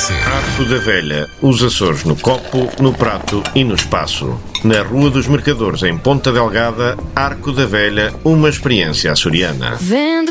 RDC. Arco da Velha, os Açores no copo, no prato e no espaço. Na Rua dos Mercadores, em Ponta Delgada, Arco da Velha, uma experiência açoriana. Vendo